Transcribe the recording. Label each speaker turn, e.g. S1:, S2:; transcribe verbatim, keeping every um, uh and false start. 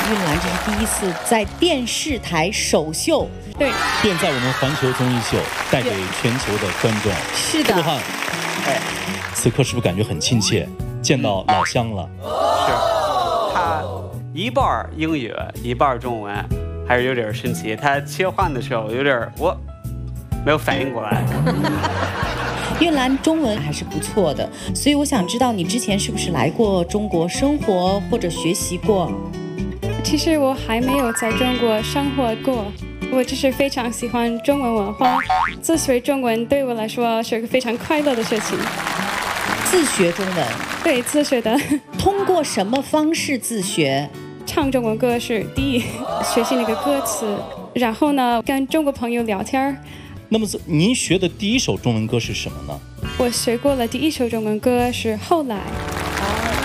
S1: 韵兰这是第一次在电视台首秀，
S2: 对，
S3: 便在我们环球综艺秀带给全球的观众。
S1: 是的，
S3: 陆汉，
S4: 哎，
S3: 此刻是不是感觉很亲切？见到老乡了。
S4: 是，他一半英语，一半中文，还是有点神奇。他切换的时候有点我没有反应过来。
S1: 韵兰中文还是不错的，所以我想知道你之前是不是来过中国生活或者学习过？
S2: 其实我还没有在中国生活过，我只是非常喜欢中文文化，自学中文对我来说是个非常快乐的事情。
S1: 自学中文？
S2: 对，自学的。
S1: 通过什么方式自学？
S2: 唱中文歌是第一，学习那个歌词，然后呢，跟中国朋友聊天。
S3: 那么您学的第一首中文歌是什么呢？
S2: 我学过了第一首中文歌是《后来》。